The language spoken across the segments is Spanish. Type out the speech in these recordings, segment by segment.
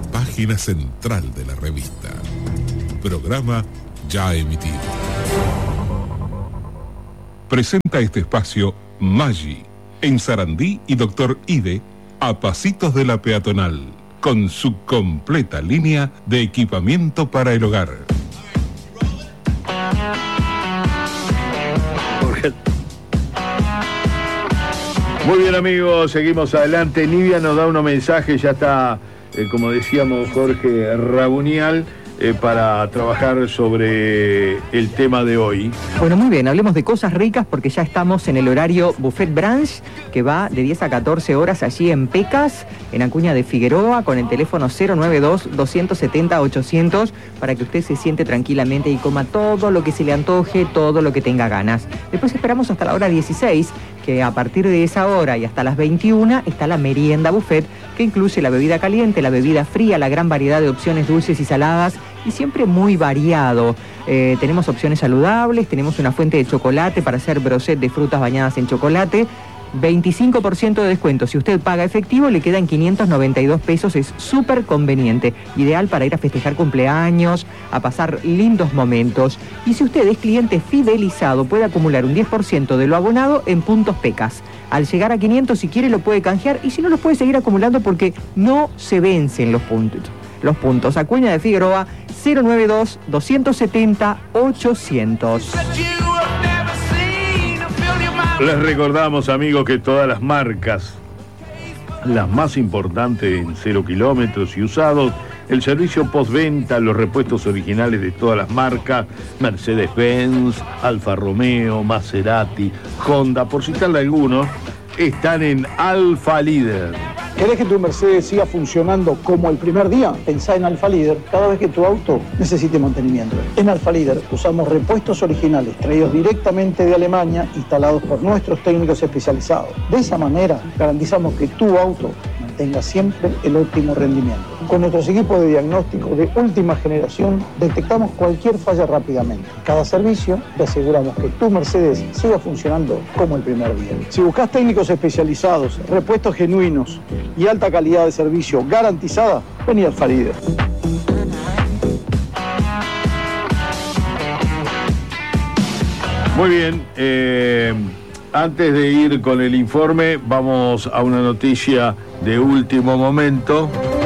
página central de la revista. Programa ya emitido. Presenta este espacio Maggi, en Sarandí y Doctor Ide, a pasitos de la peatonal, con su completa línea de equipamiento para el hogar. Muy bien, amigos, seguimos adelante. Nidia nos da unos mensajes, ya está, como decíamos, Jorge Rabunial, para trabajar sobre el tema de hoy. Bueno, muy bien, hablemos de cosas ricas porque ya estamos en el horario Buffet Brunch, que va de 10 a 14 horas allí en Pecas, en Acuña de Figueroa, con el teléfono 092-270-800, para que usted se siente tranquilamente y coma todo lo que se le antoje, todo lo que tenga ganas. Después esperamos hasta la hora 16, que a partir de esa hora y hasta las 21 está la merienda buffet, que incluye la bebida caliente, la bebida fría, la gran variedad de opciones dulces y saladas, y siempre muy variado. Tenemos opciones saludables, tenemos una fuente de chocolate para hacer brochet de frutas bañadas en chocolate, 25% de descuento. Si usted paga efectivo, le quedan 592 pesos, es súper conveniente, ideal para ir a festejar cumpleaños, a pasar lindos momentos. Y si usted es cliente fidelizado, puede acumular un 10% de lo abonado en puntos Pecas. Al llegar a 500, si quiere, lo puede canjear, y si no, los puede seguir acumulando porque no se vencen los puntos. Acuña de Figueroa, 092-270-800. Les recordamos, amigos, que todas las marcas, las más importantes en 0 kilómetros y usados, el servicio postventa, los repuestos originales de todas las marcas, Mercedes-Benz, Alfa Romeo, Maserati, Honda, por citarle algunos, están en Alfa Líder. ¿Querés que tu Mercedes siga funcionando como el primer día? Pensá en Alfa Líder cada vez que tu auto necesite mantenimiento. En Alfa Líder usamos repuestos originales traídos directamente de Alemania, instalados por nuestros técnicos especializados. De esa manera garantizamos que tu auto mantenga siempre el óptimo rendimiento. Con nuestros equipos de diagnóstico de última generación detectamos cualquier falla rápidamente. Cada servicio te aseguramos que tu Mercedes siga funcionando como el primer día. Si buscas técnicos especializados, repuestos genuinos y alta calidad de servicio garantizada, vení a Alfa Líder. Muy bien, antes de ir con el informe, vamos a una noticia de último momento.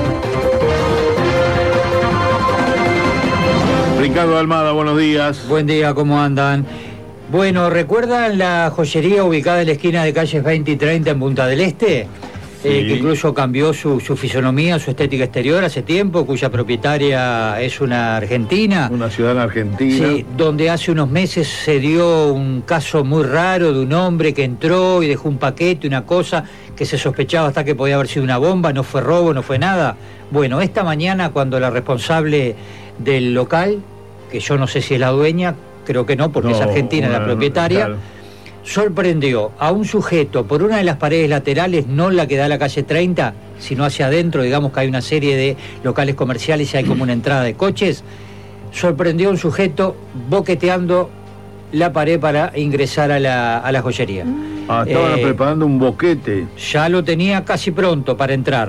Ricardo Almada, buenos días. Buen día, ¿cómo andan? Bueno, ¿recuerdan la joyería ubicada en la esquina de calles 20 y 30 en Punta del Este? Sí. Que incluso cambió su fisonomía, su estética exterior hace tiempo, cuya propietaria es una argentina. Una ciudadana argentina. Sí, donde hace unos meses se dio un caso muy raro de un hombre que entró y dejó un paquete, una cosa que se sospechaba hasta que podía haber sido una bomba, no fue robo, no fue nada. Bueno, esta mañana cuando la responsable del local, que yo no sé si es la dueña, creo que no, porque es argentina la propietaria, claro, sorprendió a un sujeto por una de las paredes laterales, no la que da a la calle 30, sino hacia adentro, digamos que hay una serie de locales comerciales y hay como una entrada de coches, sorprendió a un sujeto boqueteando la pared para ingresar a la joyería. Estaban preparando un boquete. Ya lo tenía casi pronto para entrar.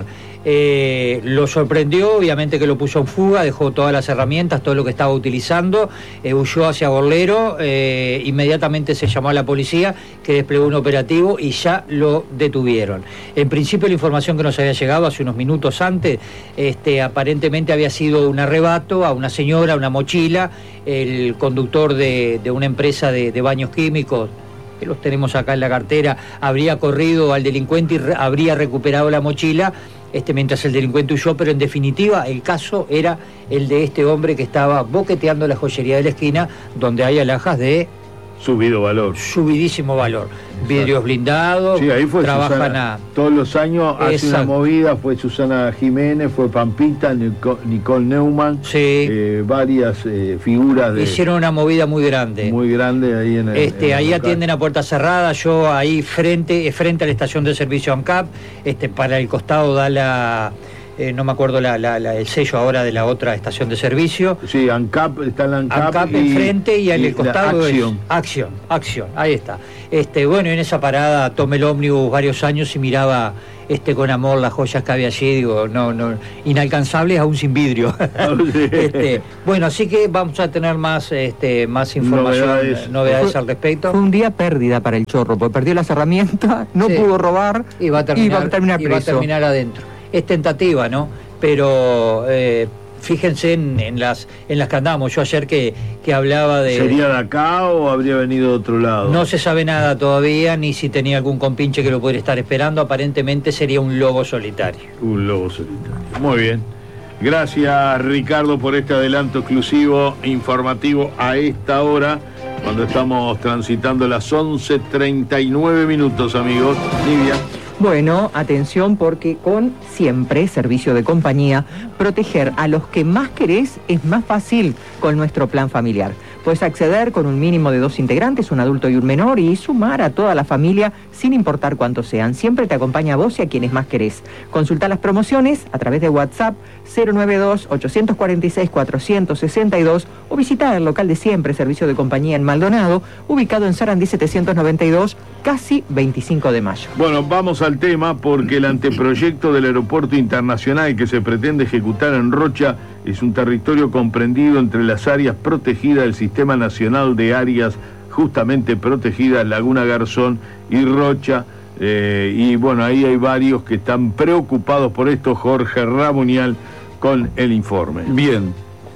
Lo sorprendió, obviamente que lo puso en fuga, dejó todas las herramientas, todo lo que estaba utilizando, huyó hacia Gorlero, inmediatamente se llamó a la policía, que desplegó un operativo y ya lo detuvieron. En principio la información que nos había llegado hace unos minutos antes, aparentemente había sido un arrebato a una señora, una mochila, el conductor de una empresa de baños químicos, que los tenemos acá en la cartera, habría corrido al delincuente y habría recuperado la mochila, mientras el delincuente huyó, pero en definitiva el caso era el de este hombre que estaba boqueteando la joyería de la esquina, donde hay alhajas de subidísimo valor, vidrios blindados. Sí, ahí fue trabajan Susana, todos los años hace una movida, fue Susana Jiménez, fue Pampita, Nicole Neumann, sí, varias figuras hicieron una movida muy grande ahí en el ahí local. Atienden a puerta cerrada. Yo ahí frente a la estación de servicio ANCAP, para el costado da no me acuerdo el sello ahora de la otra estación de servicio. Sí, ANCAP, está la ANCAP enfrente y al costado Acción. Acción, ahí está. Bueno, en esa parada tomé el ómnibus varios años y miraba con amor las joyas que había allí, digo, no, inalcanzables aún sin vidrio. Bueno, así que vamos a tener más información, novedades al respecto. Fue un día pérdida para el Chorro, porque perdió las herramientas, no pudo robar y va a terminar preso. Y va a terminar adentro. Es tentativa, ¿no? Pero fíjense en las que andamos. Yo ayer que hablaba de... ¿Sería de acá o habría venido de otro lado? No se sabe nada todavía, ni si tenía algún compinche que lo pudiera estar esperando. Aparentemente sería un lobo solitario. Un lobo solitario. Muy bien. Gracias, Ricardo, por este adelanto exclusivo informativo a esta hora, cuando estamos transitando las 11:39 minutos, amigos. Livia. Bueno, atención, porque con Siempre Servicio de Compañía, proteger a los que más querés es más fácil con nuestro plan familiar. Puedes acceder con un mínimo de 2 integrantes, un adulto y un menor, y sumar a toda la familia sin importar cuántos sean. Siempre te acompaña a vos y a quienes más querés. Consulta las promociones a través de WhatsApp 092-846-462 o visita el local de Siempre Servicio de Compañía en Maldonado, ubicado en Sarandí 792, casi 25 de mayo. Bueno, vamos al tema, porque el anteproyecto del aeropuerto internacional que se pretende ejecutar en Rocha es un territorio comprendido entre las áreas protegidas del Sistema Nacional de Áreas justamente protegidas, Laguna Garzón y Rocha, y bueno, ahí hay varios que están preocupados por esto. Jorge Ramunial con el informe. Bien,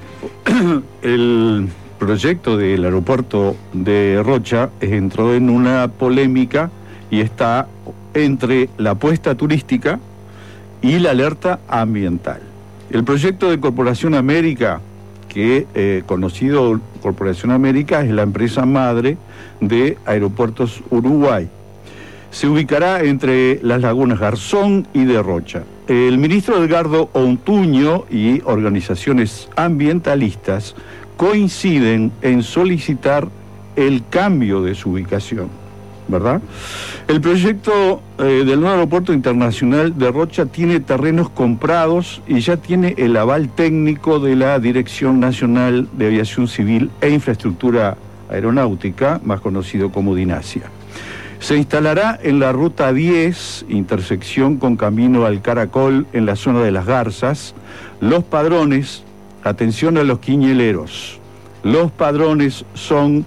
el proyecto del aeropuerto de Rocha entró en una polémica y está entre la apuesta turística y la alerta ambiental. El proyecto de Corporación América, que conocido Corporación América, es la empresa madre de Aeropuertos Uruguay. Se ubicará entre las lagunas Garzón y de Rocha. El ministro Edgardo Ontuño y organizaciones ambientalistas coinciden en solicitar el cambio de su ubicación, ¿verdad? El proyecto del nuevo aeropuerto internacional de Rocha tiene terrenos comprados y ya tiene el aval técnico de la Dirección Nacional de Aviación Civil e Infraestructura Aeronáutica, más conocido como DINASIA. Se instalará en la ruta 10, intersección con Camino al Caracol, en la zona de Las Garzas. Los padrones, atención a los quiñeleros, los padrones son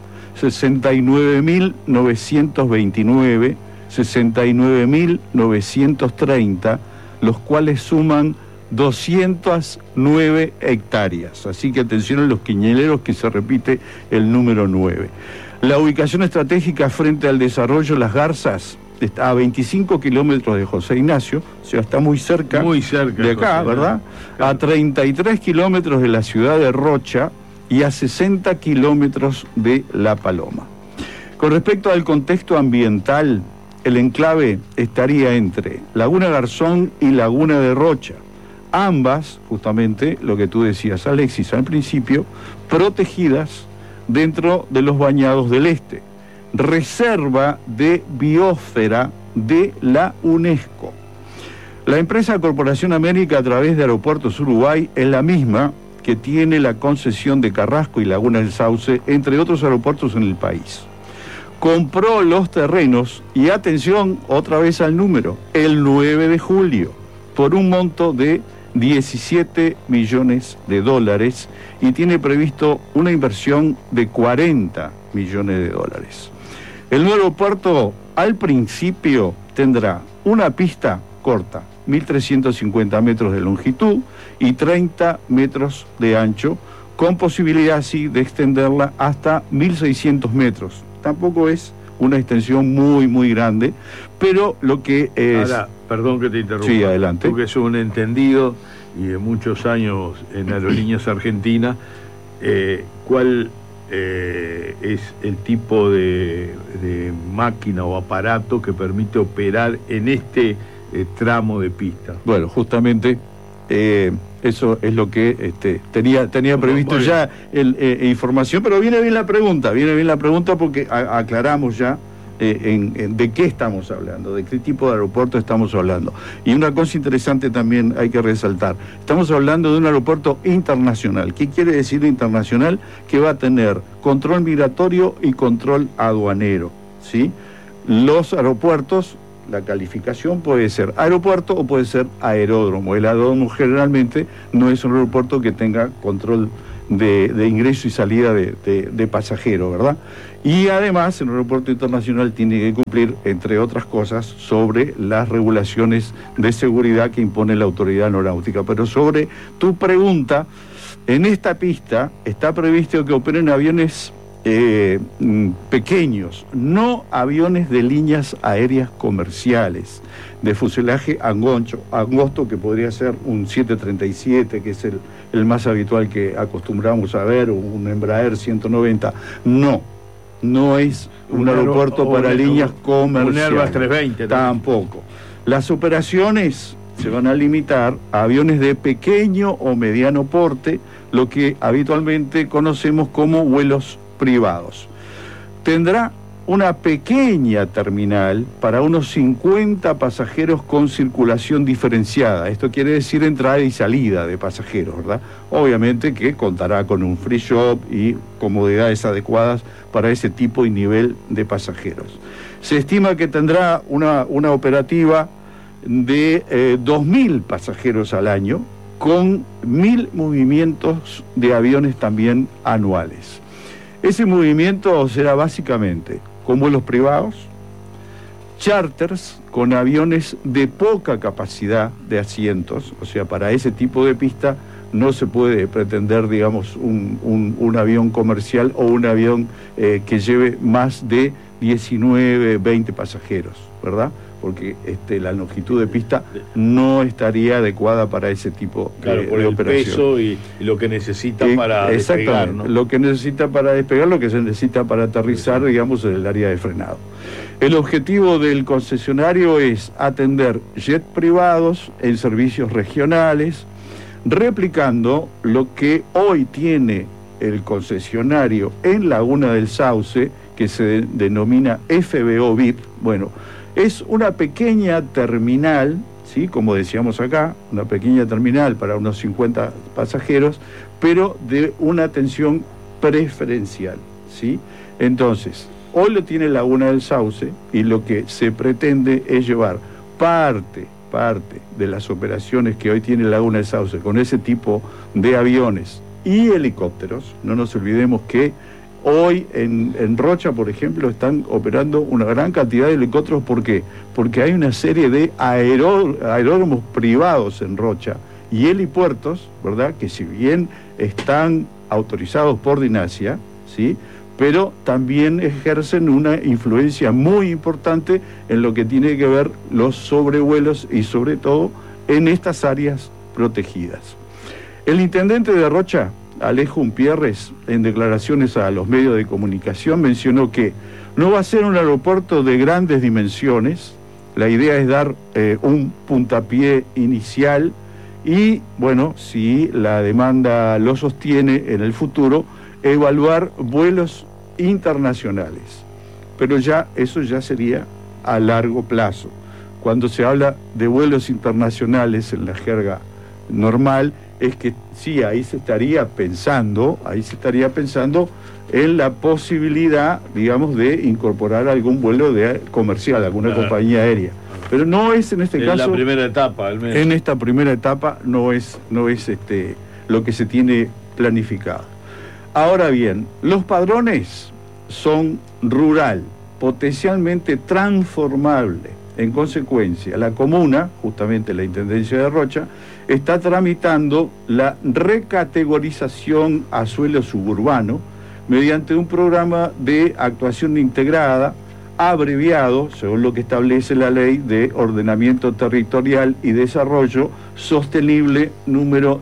69.929, 69.930, los cuales suman 209 hectáreas. Así que atención a los quiñeleros, que se repite el número 9. La ubicación estratégica frente al desarrollo Las Garzas está a 25 kilómetros de José Ignacio, o sea, está muy cerca de acá, José, ¿verdad? Claro. A 33 kilómetros de la ciudad de Rocha y a 60 kilómetros de La Paloma. Con respecto al contexto ambiental, el enclave estaría entre Laguna Garzón y Laguna de Rocha, ambas, justamente lo que tú decías, Alexis, al principio, protegidas dentro de los bañados del este, reserva de biosfera de la UNESCO. La empresa Corporación América, a través de Aeropuertos Uruguay, es la misma que tiene la concesión de Carrasco y Laguna del Sauce, entre otros aeropuertos en el país. Compró los terrenos, y atención otra vez al número, el 9 de julio, por un monto de 17 millones de dólares, y tiene previsto una inversión de 40 millones de dólares. El nuevo aeropuerto al principio tendrá una pista corta, 1.350 metros de longitud y 30 metros de ancho, con posibilidad así de extenderla hasta 1.600 metros. Tampoco es una extensión muy grande, pero lo que es... Ahora, perdón que te interrumpa. Sí, adelante. Tú que sos un entendido y de muchos años en Aerolíneas Argentinas, ¿cuál es el tipo de máquina o aparato que permite operar en este tramo de pista? Bueno, justamente eso es lo que tenía previsto ya información, pero viene bien la pregunta porque aclaramos ya de qué estamos hablando, de qué tipo de aeropuerto estamos hablando. Y una cosa interesante también hay que resaltar, estamos hablando de un aeropuerto internacional. ¿Qué quiere decir internacional? Que va a tener control migratorio y control aduanero, ¿sí? Los aeropuertos, la calificación puede ser aeropuerto o puede ser aeródromo. El aeródromo generalmente no es un aeropuerto que tenga control de ingreso y salida de pasajeros, ¿verdad? Y además el aeropuerto internacional tiene que cumplir, entre otras cosas, sobre las regulaciones de seguridad que impone la autoridad aeronáutica. Pero sobre tu pregunta, en esta pista está previsto que operen aviones pequeños, no aviones de líneas aéreas comerciales, de fuselaje angosto, que podría ser un 737, que es el más habitual que acostumbramos a ver, o un Embraer 190. No es un aeropuerto para líneas comerciales. Un Airbus 320. Tampoco. Las operaciones se van a limitar a aviones de pequeño o mediano porte, lo que habitualmente conocemos como vuelos privados. Tendrá una pequeña terminal para unos 50 pasajeros con circulación diferenciada. Esto quiere decir entrada y salida de pasajeros, ¿verdad? Obviamente que contará con un free shop y comodidades adecuadas para ese tipo y nivel de pasajeros. Se estima que tendrá una operativa de 2.000 pasajeros al año, con 1.000 movimientos de aviones también anuales. Ese movimiento será básicamente con vuelos privados, charters con aviones de poca capacidad de asientos, o sea, para ese tipo de pista no se puede pretender, digamos, un avión comercial o un avión que lleve más de 19, 20 pasajeros, ¿verdad? Porque la longitud de pista no estaría adecuada para ese tipo de operación. Peso y lo que necesita para despegar, ¿no? Lo que necesita para despegar, lo que se necesita para aterrizar, digamos, en el área de frenado. El objetivo del concesionario es atender jets privados en servicios regionales, replicando lo que hoy tiene el concesionario en Laguna del Sauce, que se denomina FBO VIP. Bueno, es una pequeña terminal, ¿sí? Como decíamos acá, una pequeña terminal para unos 50 pasajeros, pero de una atención preferencial, ¿sí? Entonces, hoy lo tiene Laguna del Sauce y lo que se pretende es llevar parte de las operaciones que hoy tiene Laguna del Sauce con ese tipo de aviones y helicópteros. No nos olvidemos que hoy en Rocha, por ejemplo, están operando una gran cantidad de helicópteros. ¿Por qué? Porque hay una serie de aeródromos privados en Rocha y helipuertos, ¿verdad?, que si bien están autorizados por Dinasia, ¿sí?, pero también ejercen una influencia muy importante en lo que tiene que ver los sobrevuelos y sobre todo en estas áreas protegidas. El intendente de Rocha, Alejo Umpierres, en declaraciones a los medios de comunicación, mencionó que no va a ser un aeropuerto de grandes dimensiones. La idea es dar un puntapié inicial y, bueno, si la demanda lo sostiene en el futuro, evaluar vuelos internacionales. Pero eso ya sería a largo plazo. Cuando se habla de vuelos internacionales en la jerga normal, es que sí, ahí se estaría pensando en la posibilidad, digamos, de incorporar algún vuelo comercial, alguna compañía aérea. Pero no es en este caso. En la primera etapa, al menos. En esta primera etapa no es lo que se tiene planificado. Ahora bien, los padrones son rural, potencialmente transformable. En consecuencia, la comuna, justamente la Intendencia de Rocha, está tramitando la recategorización a suelo suburbano mediante un programa de actuación integrada, abreviado, según lo que establece la Ley de Ordenamiento Territorial y Desarrollo Sostenible número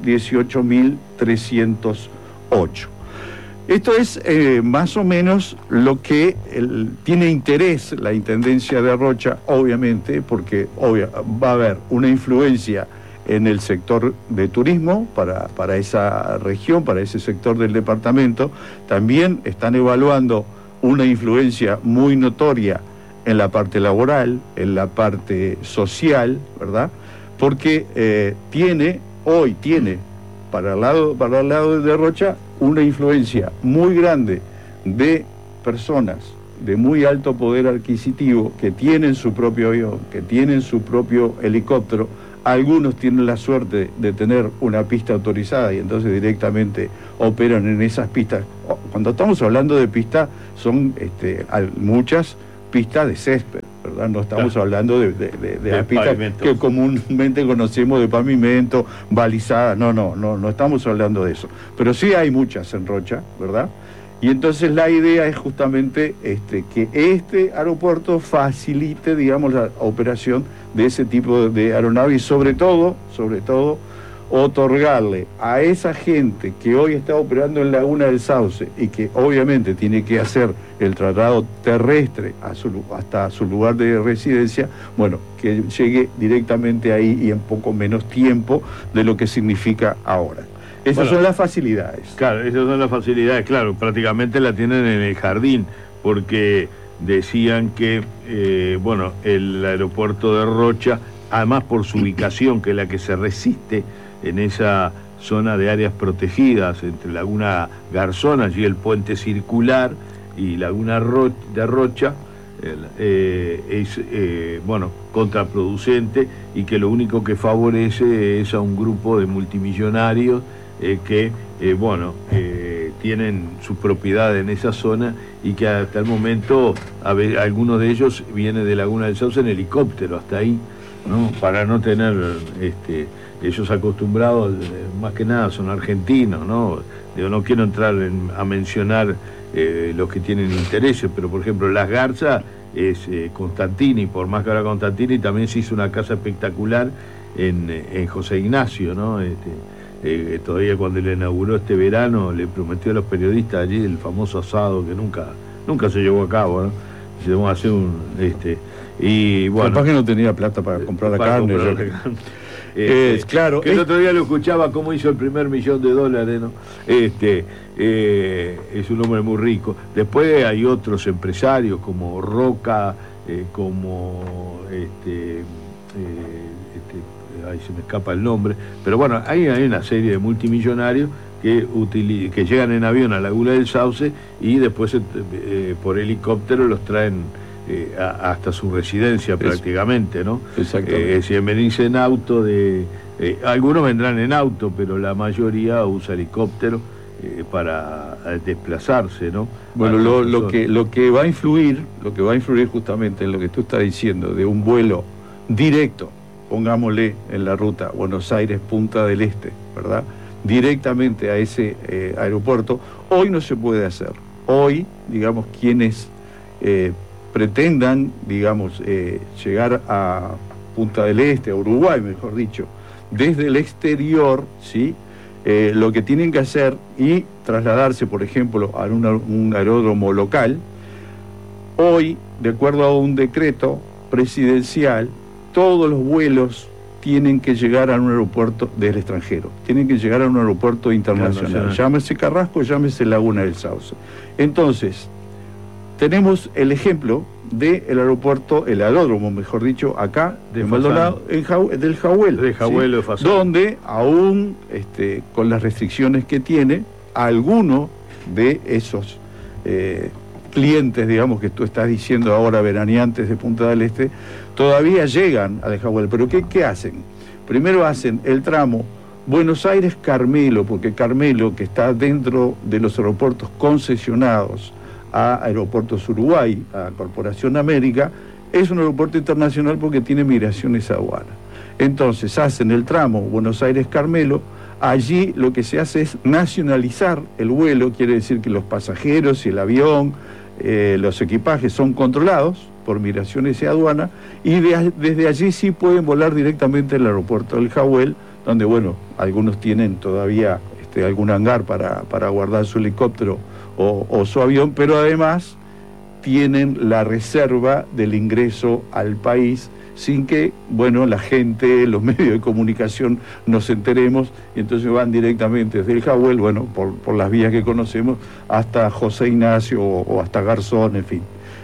18.308. Esto es más o menos lo que tiene interés la Intendencia de Rocha, obviamente, porque va a haber una influencia en el sector de turismo para esa región, para ese sector del departamento. También están evaluando una influencia muy notoria en la parte laboral, en la parte social, ¿verdad? Porque hoy tiene para el lado de Rocha una influencia muy grande de personas de muy alto poder adquisitivo que tienen su propio avión, que tienen su propio helicóptero. Algunos tienen la suerte de tener una pista autorizada y entonces directamente operan en esas pistas. Cuando estamos hablando de pistas, son muchas pistas de césped, ¿verdad? No estamos hablando de las pistas que comúnmente conocemos de pavimento, balizadas. No estamos hablando de eso. Pero sí hay muchas en Rocha, ¿verdad? Y entonces la idea es justamente que este aeropuerto facilite, digamos, la operación de ese tipo de aeronaves y sobre todo, otorgarle a esa gente que hoy está operando en Laguna del Sauce y que obviamente tiene que hacer el traslado terrestre hasta su lugar de residencia, bueno, que llegue directamente ahí y en poco menos tiempo de lo que significa ahora. Esas son las facilidades. Claro, esas son las facilidades, claro, prácticamente la tienen en el jardín, porque decían que, el aeropuerto de Rocha, además por su ubicación, que es la que se resiste en esa zona de áreas protegidas, entre Laguna Garzón, allí el puente circular, y Laguna de Rocha, es contraproducente y que lo único que favorece es a un grupo de multimillonarios que tienen su propiedad en esa zona y que hasta el momento algunos de ellos vienen de Laguna del Sauce en helicóptero hasta ahí, ¿no? Para no tener ellos acostumbrados, más que nada son argentinos, ¿no? No quiero entrar a mencionar los que tienen intereses, pero por ejemplo Las Garzas es Constantini, por más que ahora Constantini también se hizo una casa espectacular en José Ignacio, ¿no? Todavía cuando le inauguró este verano le prometió a los periodistas allí el famoso asado que nunca se llevó a cabo, ¿no? Se vamos a hacer y bueno, capaz que no tenía plata para comprar la carne. Claro, que el otro día lo escuchaba cómo hizo el primer $1.000.000, ¿no? Es un hombre muy rico. Después hay otros empresarios como Roca, ahí se me escapa el nombre, pero bueno, hay una serie de multimillonarios que llegan en avión a Laguna del Sauce y después por helicóptero los traen hasta su residencia prácticamente, ¿no? Exactamente. Si venirse en auto, algunos vendrán en auto, pero la mayoría usa helicóptero para desplazarse, ¿no? Bueno, lo que va a influir justamente en lo que tú estás diciendo, de un vuelo directo, pongámosle en la ruta Buenos Aires-Punta del Este, ¿verdad? Directamente a ese aeropuerto, hoy no se puede hacer. Hoy, digamos, quienes pretendan, digamos, llegar a Punta del Este, a Uruguay, mejor dicho, desde el exterior, ¿sí? Lo que tienen que hacer y trasladarse, por ejemplo, a un aeródromo local, hoy, de acuerdo a un decreto presidencial, todos los vuelos tienen que llegar a un aeropuerto del extranjero, tienen que llegar a un aeropuerto internacional, llámese Carrasco, llámese Laguna del Sauce. Entonces, tenemos el ejemplo del aeródromo, mejor dicho, acá, en Maldonado, del Jahuel. De Jahuel, ¿sí? Donde, aún con las restricciones que tiene, alguno de esos clientes, digamos, que tú estás diciendo ahora, veraneantes de Punta del Este, todavía llegan a Jahuel. ¿Pero qué hacen? Primero hacen el tramo Buenos Aires-Carmelo, porque Carmelo, que está dentro de los aeropuertos concesionados a Aeropuertos Uruguay, a Corporación América, es un aeropuerto internacional porque tiene migraciones a aduana. Entonces hacen el tramo Buenos Aires-Carmelo, allí lo que se hace es nacionalizar el vuelo, quiere decir que los pasajeros y el avión, los equipajes son controlados por migraciones y aduana, y desde allí sí pueden volar directamente al aeropuerto del Jahuel, donde, bueno, algunos tienen todavía algún hangar para guardar su helicóptero o su avión, pero además tienen la reserva del ingreso al país sin que, bueno, la gente, los medios de comunicación nos enteremos, y entonces van directamente desde el Jahuel, bueno, por las vías que conocemos, hasta José Ignacio o hasta Garzón, en fin.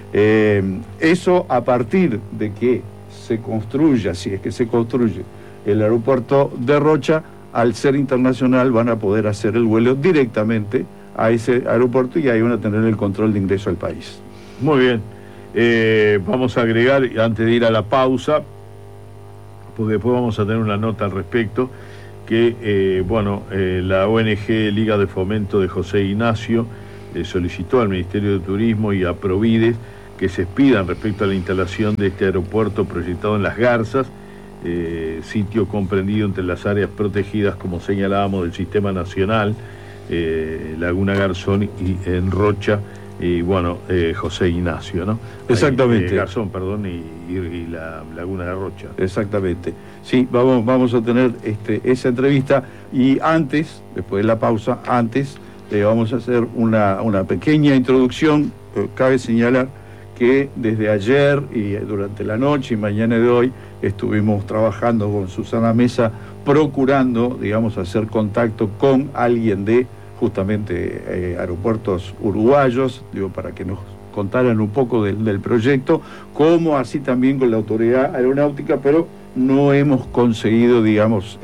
Eso a partir de que se construya, si es que se construye el aeropuerto de Rocha, al ser internacional van a poder hacer el vuelo directamente a ese aeropuerto y ahí van a tener el control de ingreso al país. Muy bien. Vamos a agregar, antes de ir a la pausa, porque después vamos a tener una nota al respecto, que la ONG Liga de Fomento de José Ignacio solicitó al Ministerio de Turismo y a Provides que se expidan respecto a la instalación de este aeropuerto proyectado en Las Garzas, sitio comprendido entre las áreas protegidas, como señalábamos, del Sistema Nacional, Laguna Garzón y en Rocha, y José Ignacio, ¿no? Exactamente. Garzón, perdón, y la Laguna de Rocha. Exactamente. Sí, vamos a tener esa entrevista y antes, después de la pausa, vamos a hacer una pequeña introducción. Cabe señalar que desde ayer y durante la noche y mañana de hoy estuvimos trabajando con Susana Mesa procurando, digamos, hacer contacto con alguien de justamente aeropuertos uruguayos, para que nos contaran un poco del proyecto, como así también con la autoridad aeronáutica, pero no hemos conseguido, digamos,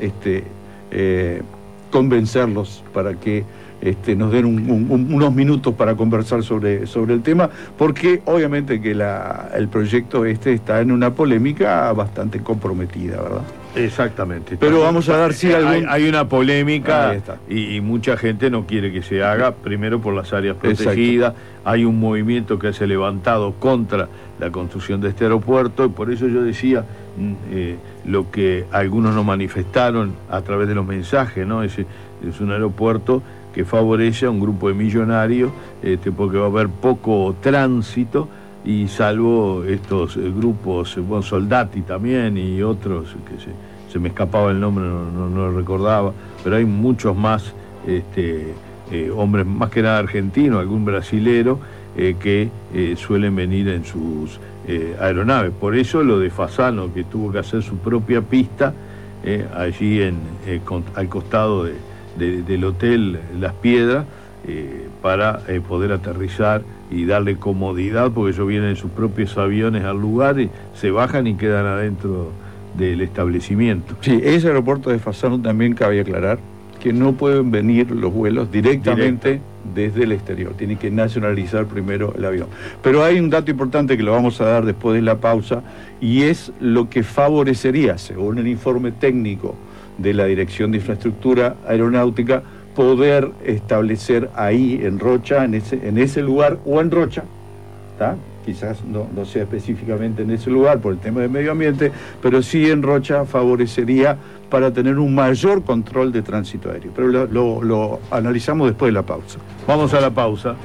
convencerlos para que nos den unos minutos para conversar sobre el tema, porque obviamente que el proyecto está en una polémica bastante comprometida, ¿verdad? Exactamente. Pero vamos a dar hay una polémica y mucha gente no quiere que se haga, primero por las áreas protegidas. Exacto. Hay un movimiento que se ha levantado contra la construcción de este aeropuerto y por eso yo decía lo que algunos nos manifestaron a través de los mensajes, ¿no? Es un aeropuerto que favorece a un grupo de millonarios, porque va a haber poco tránsito, y salvo estos grupos, Soldati también y otros, que se me escapaba el nombre, no lo recordaba, pero hay muchos más hombres, más que nada argentinos, algún brasilero, que suelen venir en sus aeronaves. Por eso lo de Fasano, que tuvo que hacer su propia pista allí al costado del hotel Las Piedras, para poder aterrizar y darle comodidad, porque ellos vienen en sus propios aviones al lugar y se bajan y quedan adentro del establecimiento. Sí, ese aeropuerto de Fasano también cabe aclarar que no pueden venir los vuelos directamente desde el exterior, tienen que nacionalizar primero el avión. Pero hay un dato importante que lo vamos a dar después de la pausa, y es lo que favorecería, según el informe técnico de la Dirección de Infraestructura Aeronáutica, poder establecer ahí en Rocha, en ese lugar, o en Rocha, ¿tá? Quizás no sea específicamente en ese lugar por el tema del medio ambiente, pero sí en Rocha favorecería para tener un mayor control de tránsito aéreo. Pero lo analizamos después de la pausa. Vamos a la pausa.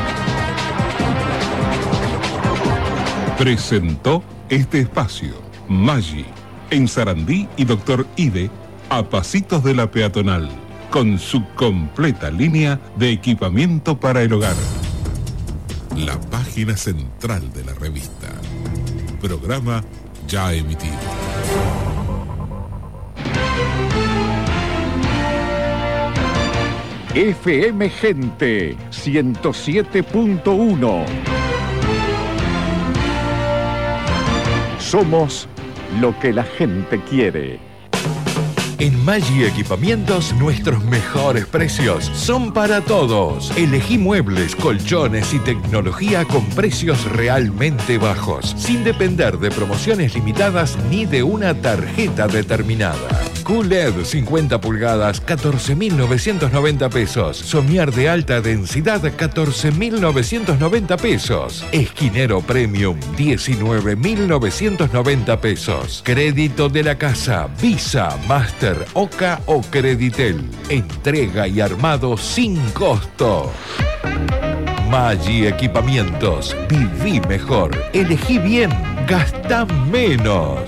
Presentó este espacio Maggi, en Sarandí y Doctor Ide, a pasitos de la peatonal, con su completa línea de equipamiento para el hogar. La página central de la revista. Programa ya emitido. FM Gente 107.1. Somos lo que la gente quiere. En Maggi Equipamientos, nuestros mejores precios son para todos. Elegí muebles, colchones y tecnología con precios realmente bajos, sin depender de promociones limitadas ni de una tarjeta determinada. QLED 50 pulgadas, 14.990 pesos. Somier de alta densidad, 14.990 pesos. Esquinero Premium, 19.990 pesos. Crédito de la casa, Visa, Master, Oca o Creditel. Entrega y armado sin costo. Maggi Equipamientos. Viví mejor. Elegí bien. Gastá menos.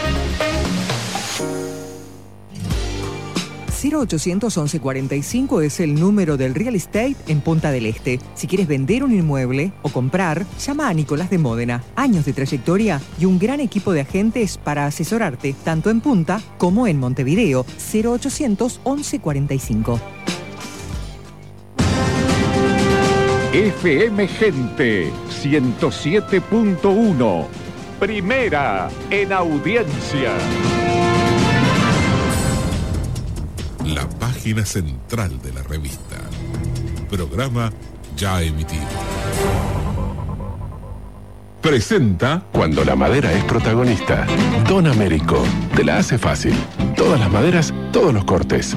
0800 1145 es el número del real estate en Punta del Este. Si quieres vender un inmueble o comprar, llama a Nicolás de Módena. Años de trayectoria y un gran equipo de agentes para asesorarte, tanto en Punta como en Montevideo. 0800 1145. FM Gente 107.1. Primera en audiencia. La página central de la revista. Programa ya emitido. Presenta. Cuando la madera es protagonista, Don Américo te la hace fácil. Todas las maderas, todos los cortes.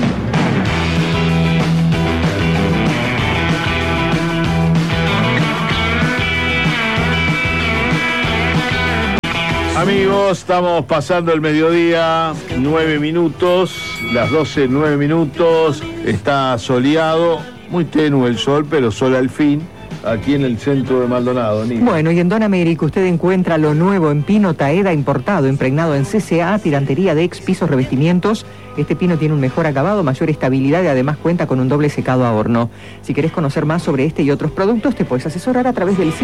Amigos, estamos pasando el mediodía, 9 minutos, las 12, 9 minutos, está soleado, muy tenue el sol, pero sol al fin, aquí en el centro de Maldonado. Nina. Bueno, y en Don Américo usted encuentra lo nuevo en pino Taeda importado, impregnado en CCA, tirantería, Dex, pisos, revestimientos. Este pino tiene un mejor acabado, mayor estabilidad y además cuenta con un doble secado a horno. Si querés conocer más sobre este y otros productos, te puedes asesorar a través del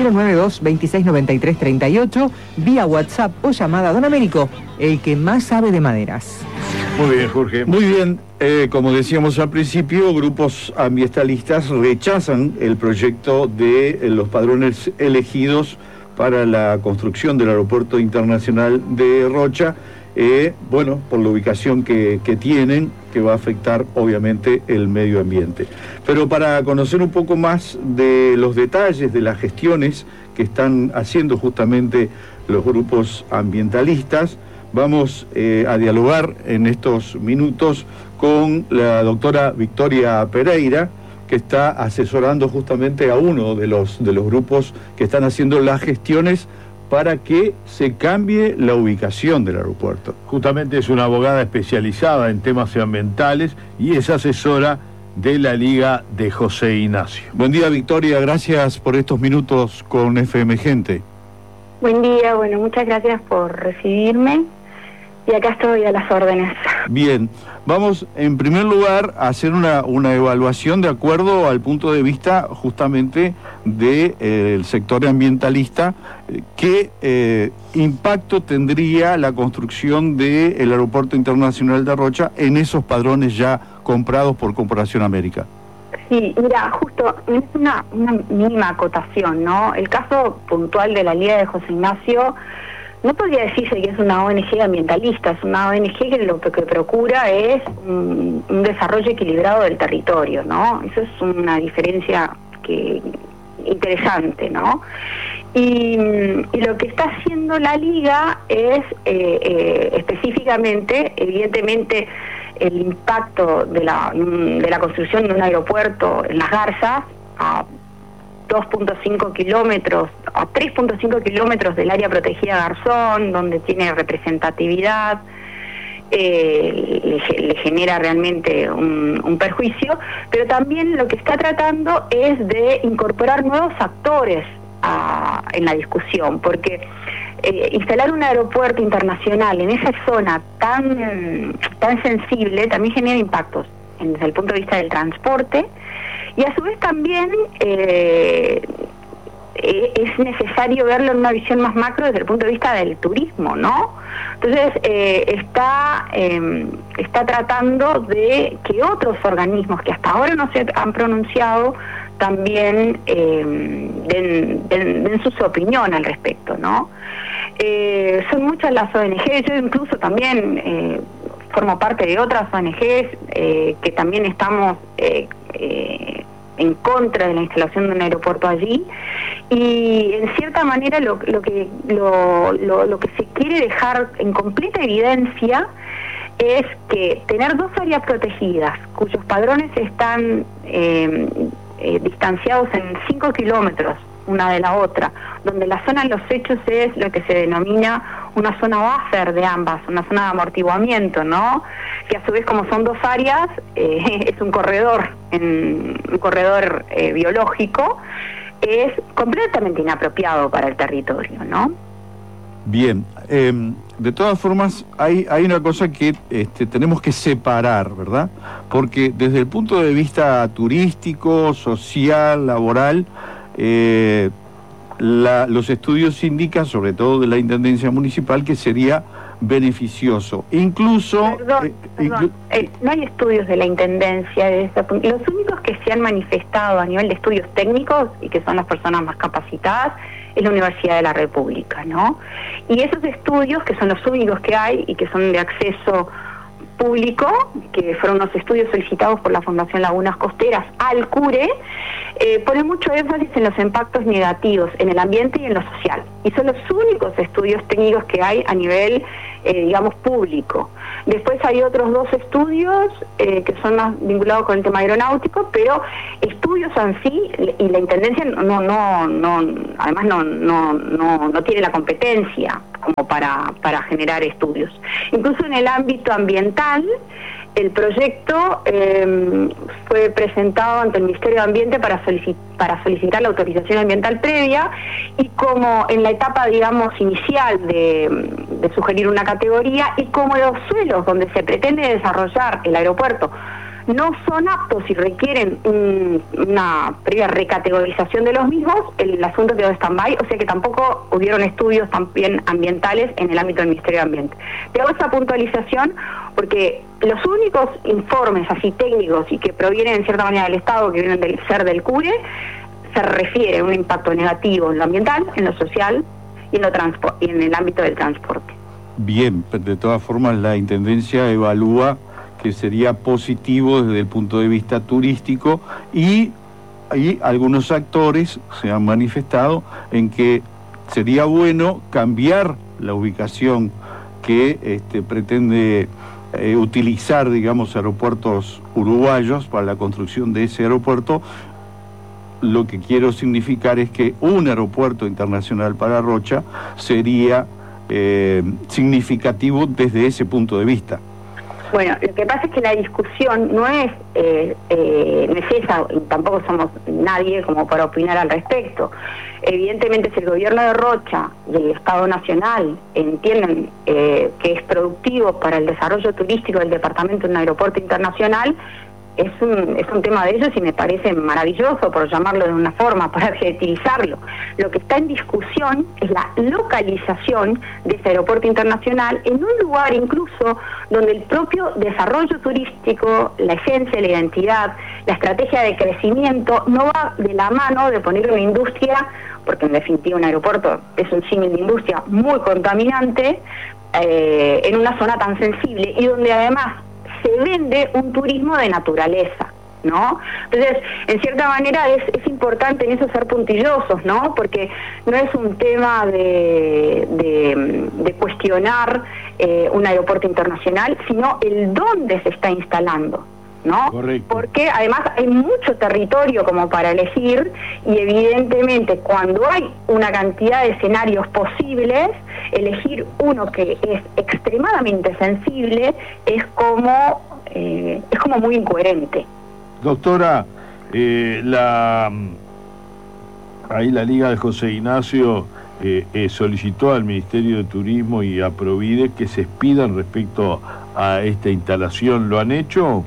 092-2693-38, vía WhatsApp o llamada. Don Américo, el que más sabe de maderas. Muy bien, Jorge. Muy bien, como decíamos al principio, grupos ambientalistas rechazan el proyecto de los padrones elegidos para la construcción del Aeropuerto Internacional de Rocha. Bueno, por la ubicación que tienen, que va a afectar obviamente el medio ambiente. Pero para conocer un poco más de los detalles de las gestiones que están haciendo justamente los grupos ambientalistas, vamos a dialogar en estos minutos con la doctora Victoria Pereira, que está asesorando justamente a uno de los grupos que están haciendo las gestiones para que se cambie la ubicación del aeropuerto. Justamente es una abogada especializada en temas ambientales y es asesora de la Liga de José Ignacio. Buen día, Victoria, gracias por estos minutos con FM Gente. Buen día, bueno, muchas gracias por recibirme y acá estoy a las órdenes. Bien, vamos en primer lugar a hacer una evaluación de acuerdo al punto de vista justamente del sector ambientalista. ¿Qué impacto tendría la construcción del Aeropuerto Internacional de Rocha en esos padrones ya comprados por Corporación América? Sí, mira, justo es una mínima acotación, ¿no? El caso puntual de la Liga de José Ignacio no podría decirse que es una ONG ambientalista, es una ONG que lo que procura es un desarrollo equilibrado del territorio, ¿no? Eso es una diferencia interesante, ¿no? Y lo que está haciendo la Liga es específicamente, evidentemente, el impacto de la construcción de un aeropuerto en Las Garzas a 2.5 kilómetros, a 3.5 kilómetros del área protegida Garzón, donde tiene representatividad, le genera realmente un perjuicio, pero también lo que está tratando es de incorporar nuevos actores en la discusión, porque instalar un aeropuerto internacional en esa zona tan sensible también genera impactos desde el punto de vista del transporte, y a su vez también es necesario verlo en una visión más macro desde el punto de vista del turismo, ¿no? Entonces está tratando de que otros organismos que hasta ahora no se han pronunciado también den su opinión al respecto, ¿no? Son muchas las ONG, yo incluso también formo parte de otras ONGs que también estamos en contra de la instalación de un aeropuerto allí, y en cierta manera lo que se quiere dejar en completa evidencia es que tener dos áreas protegidas cuyos padrones están distanciados en 5 kilómetros una de la otra, donde la zona de los hechos es lo que se denomina una zona buffer de ambas, una zona de amortiguamiento, ¿no? Que a su vez, como son dos áreas, es un corredor, biológico, es completamente inapropiado para el territorio, ¿no? Bien, de todas formas hay una cosa que tenemos que separar, ¿verdad? Porque desde el punto de vista turístico, social, laboral, los estudios indican, sobre todo de la Intendencia Municipal, que sería beneficioso. Incluso... Perdón, no hay estudios de la Intendencia de ese punto. Los únicos que se han manifestado a nivel de estudios técnicos y que son las personas más capacitadas es la Universidad de la República, ¿no? Y esos estudios, que son los únicos que hay y que son de acceso público, que fueron unos estudios solicitados por la Fundación Lagunas Costeras al CURE, pone mucho énfasis en los impactos negativos en el ambiente y en lo social. Y son los únicos estudios técnicos que hay a nivel, digamos, público. Después hay otros 2 estudios que son más vinculados con el tema aeronáutico, pero estudios en sí, y la Intendencia además no tiene la competencia como para generar estudios. Incluso en el ámbito ambiental, el proyecto fue presentado ante el Ministerio de Ambiente para solicitar la autorización ambiental previa, y como en la etapa, digamos, inicial de sugerir una categoría, y como los suelos donde se pretende desarrollar el aeropuerto no son aptos y requieren una previa recategorización de los mismos, el asunto quedó stand-by, o sea que tampoco hubieron estudios también ambientales en el ámbito del Ministerio de Ambiente. Te hago esa puntualización porque los únicos informes así técnicos y que provienen en cierta manera del Estado, que vienen del ser del CURE, se refiere a un impacto negativo en lo ambiental, en lo social y en el ámbito del transporte. Bien, de todas formas la Intendencia evalúa que sería positivo desde el punto de vista turístico, y algunos actores se han manifestado en que sería bueno cambiar la ubicación que pretende utilizar, digamos, Aeropuertos Uruguayos para la construcción de ese aeropuerto. Lo que quiero significar es que un aeropuerto internacional para Rocha sería significativo desde ese punto de vista. Bueno, lo que pasa es que la discusión no es esa, y tampoco somos nadie como para opinar al respecto. Evidentemente, si el gobierno de Rocha y el Estado Nacional entienden que es productivo para el desarrollo turístico del departamento en un aeropuerto internacional, es un tema de ellos y me parece maravilloso, por llamarlo de una forma, para adjetivizarlo. Lo que está en discusión es la localización de ese aeropuerto internacional en un lugar incluso donde el propio desarrollo turístico, la esencia, la identidad, la estrategia de crecimiento no va de la mano de poner una industria, porque en definitiva un aeropuerto es un símil de industria muy contaminante, en una zona tan sensible y donde además se vende un turismo de naturaleza, ¿no? Entonces, en cierta manera es importante en eso ser puntillosos, ¿no? Porque no es un tema de cuestionar un aeropuerto internacional, sino el dónde se está instalando, ¿no? Correcto. Porque además hay mucho territorio como para elegir, y evidentemente cuando hay una cantidad de escenarios posibles, elegir uno que es extremadamente sensible es como muy incoherente. Doctora, la Liga de José Ignacio solicitó al Ministerio de Turismo y a Provide que se expidan respecto a esta instalación. ¿Lo han hecho?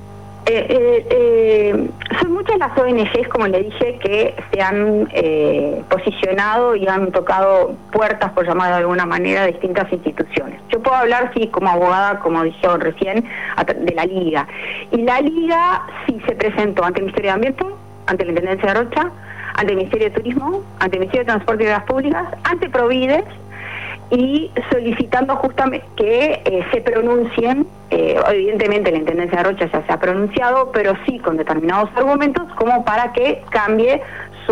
Son muchas las ONGs, como le dije, que se han posicionado y han tocado puertas, por llamar de alguna manera, de distintas instituciones. Yo puedo hablar, sí, como abogada, como dije recién, de la Liga. Y la Liga sí se presentó ante el Ministerio de Ambiente, ante la Intendencia de Rocha, ante el Ministerio de Turismo, ante el Ministerio de Transporte y Obras Públicas, ante Provides, y solicitando justamente que se pronuncien, evidentemente la Intendencia de Rocha ya se ha pronunciado, pero sí con determinados argumentos como para que cambie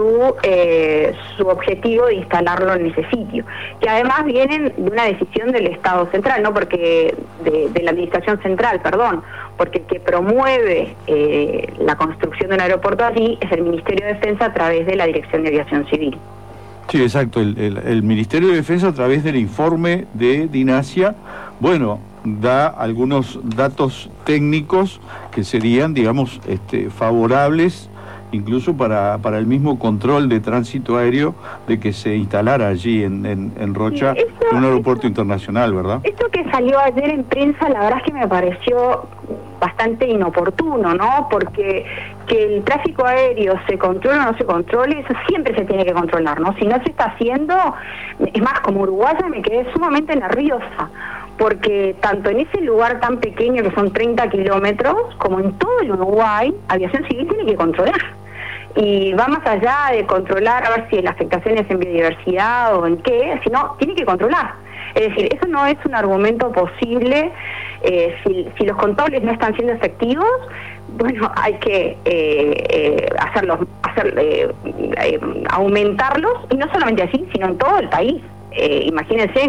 su objetivo de instalarlo en ese sitio, que además vienen de una decisión del Estado Central, no porque de la Administración Central, perdón, porque el que promueve la construcción de un aeropuerto allí es el Ministerio de Defensa a través de la Dirección de Aviación Civil. Sí, exacto. El Ministerio de Defensa, a través del informe de Dinasia, bueno, da algunos datos técnicos que serían, digamos, favorables incluso para el mismo control de tránsito aéreo de que se instalara allí en Rocha, sí, un aeropuerto internacional, ¿verdad? Esto que salió ayer en prensa, la verdad es que me pareció bastante inoportuno, ¿no? Porque que el tráfico aéreo se controle o no se controle, eso siempre se tiene que controlar, ¿no? Si no se está haciendo, es más, como uruguaya me quedé sumamente nerviosa, porque tanto en ese lugar tan pequeño que son 30 kilómetros, como en todo el Uruguay, Aviación Civil tiene que controlar. Y va más allá de controlar a ver si la afectación es en biodiversidad o en qué, sino tiene que controlar. Es decir, eso no es un argumento posible. Si los controles no están siendo efectivos, bueno, hay que aumentarlos, y no solamente así, sino en todo el país. Imagínense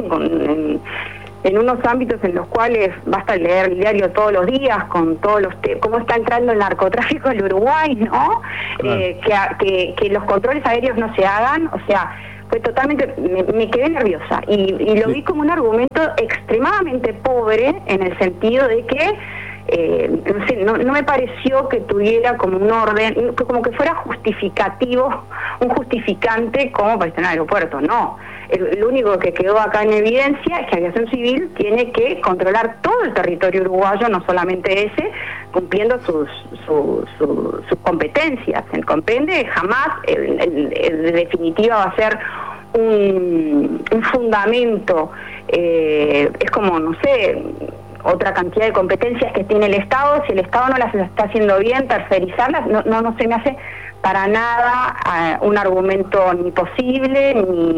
en unos ámbitos en los cuales basta leer el diario todos los días con todos los cómo está entrando el narcotráfico en el Uruguay, ¿no? Claro. Que los controles aéreos no se hagan, o sea, fue totalmente, me quedé nerviosa y lo vi como un argumento extremadamente pobre, en el sentido de que no sé, no me pareció que tuviera como un orden, como que fuera justificativo, un justificante como para estar en el aeropuerto. No, lo único que quedó acá en evidencia es que Aviación Civil tiene que controlar todo el territorio uruguayo, no solamente ese, cumpliendo sus competencias. Se comprende, jamás, en definitiva, va a ser un fundamento, es como, no sé, otra cantidad de competencias que tiene el Estado. Si el Estado no las está haciendo bien, tercerizarlas, no se me hace para nada un argumento ni posible,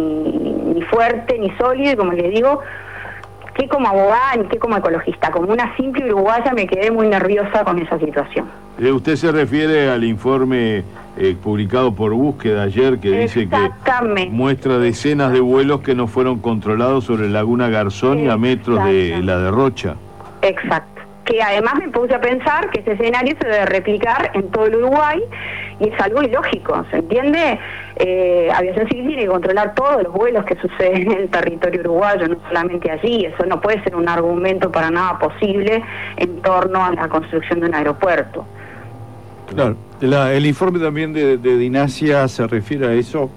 ni fuerte, ni sólido. Y como les digo, que como abogada ni que como ecologista, como una simple uruguaya, me quedé muy nerviosa con esa situación. Usted se refiere al informe publicado por Búsqueda ayer, que dice que muestra decenas de vuelos que no fueron controlados sobre Laguna Garzón y a metros de la de Rocha. Exacto. Que además me puse a pensar que ese escenario se debe replicar en todo el Uruguay, y es algo ilógico, ¿se entiende? Aviación Civil tiene que controlar todos los vuelos que suceden en el territorio uruguayo, no solamente allí. Eso no puede ser un argumento para nada posible en torno a la construcción de un aeropuerto. Claro, el informe también de Dinasia se refiere a eso.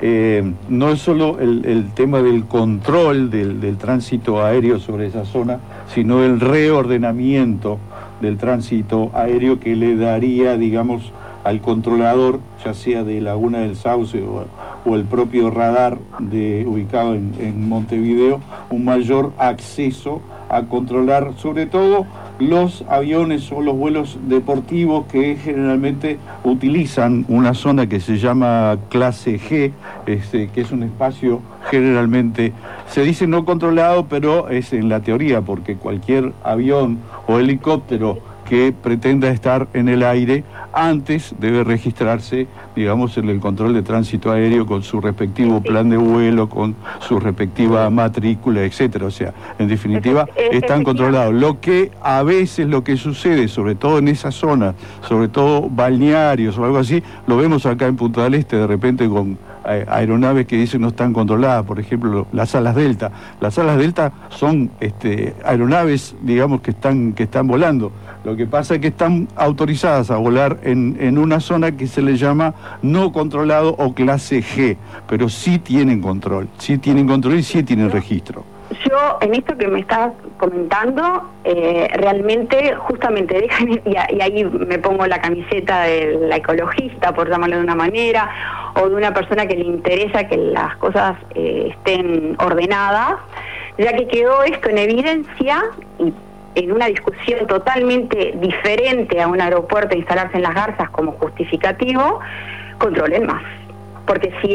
No es solo el tema del control del tránsito aéreo sobre esa zona, sino el reordenamiento del tránsito aéreo que le daría, digamos, al controlador, ya sea de Laguna del Sauce o el propio radar ubicado en Montevideo, un mayor acceso a controlar sobre todo los aviones o los vuelos deportivos que generalmente utilizan una zona que se llama clase G, que es un espacio generalmente, se dice no controlado, pero es en la teoría, porque cualquier avión o helicóptero que pretenda estar en el aire antes debe registrarse, digamos, en el control de tránsito aéreo con su respectivo plan de vuelo, con su respectiva matrícula, etcétera. O sea, en definitiva, están controlados. Lo que a veces lo que sucede, sobre todo en esa zona, sobre todo balnearios o algo así, lo vemos acá en Punta del Este, de repente con aeronaves que dicen no están controladas, por ejemplo, las alas Delta. Las alas Delta son aeronaves, digamos, que están volando. Lo que pasa es que están autorizadas a volar en una zona que se le llama no controlado o clase G, pero sí tienen control y sí tienen registro. Yo, en esto que me estás comentando, realmente, justamente, déjame, y ahí me pongo la camiseta de la ecologista, por llamarlo de una manera, o de una persona que le interesa que las cosas estén ordenadas, ya que quedó esto en evidencia, y en una discusión totalmente diferente a un aeropuerto instalarse en las garzas como justificativo, controlen más. Porque si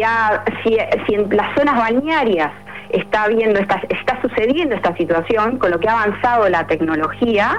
en las zonas balnearias está sucediendo esta situación, con lo que ha avanzado la tecnología,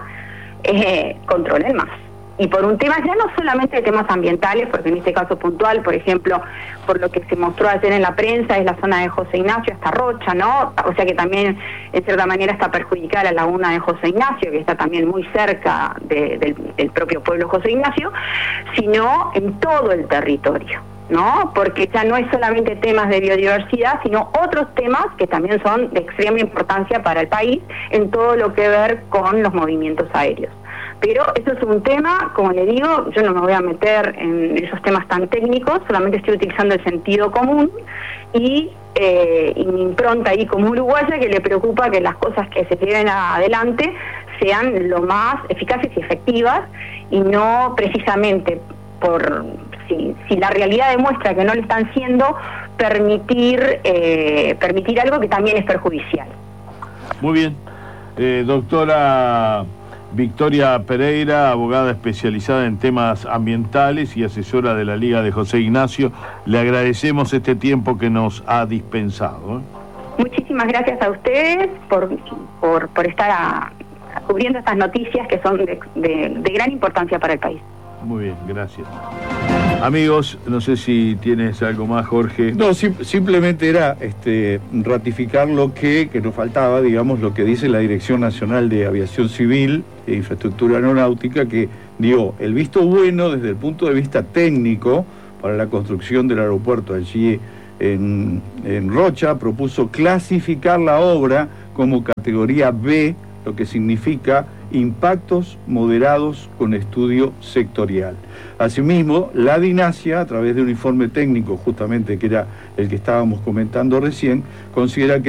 controlen más. Y por un tema, ya no solamente de temas ambientales, porque en este caso puntual, por ejemplo, por lo que se mostró ayer en la prensa, es la zona de José Ignacio hasta Rocha, ¿no? O sea que también, en cierta manera, está perjudicada la laguna de José Ignacio, que está también muy cerca del propio pueblo José Ignacio, sino en todo el territorio, ¿no? Porque ya no es solamente temas de biodiversidad, sino otros temas que también son de extrema importancia para el país en todo lo que ver con los movimientos aéreos. Pero eso es un tema, como le digo, yo no me voy a meter en esos temas tan técnicos, solamente estoy utilizando el sentido común y mi impronta ahí como uruguaya, que le preocupa que las cosas que se lleven adelante sean lo más eficaces y efectivas, y no precisamente si la realidad demuestra que no lo están siendo, permitir algo que también es perjudicial. Muy bien. Doctora Victoria Pereira, abogada especializada en temas ambientales y asesora de la Liga de José Ignacio, le agradecemos este tiempo que nos ha dispensado. Muchísimas gracias a ustedes por estar cubriendo estas noticias que son de gran importancia para el país. Muy bien, gracias. Amigos, no sé si tienes algo más, Jorge. No, simplemente era ratificar lo que nos faltaba, digamos, lo que dice la Dirección Nacional de Aviación Civil e Infraestructura Aeronáutica, que dio el visto bueno desde el punto de vista técnico para la construcción del aeropuerto allí en Rocha. Propuso clasificar la obra como categoría B, lo que significa impactos moderados con estudio sectorial. Asimismo, la DINASIA, a través de un informe técnico justamente que era el que estábamos comentando recién, considera que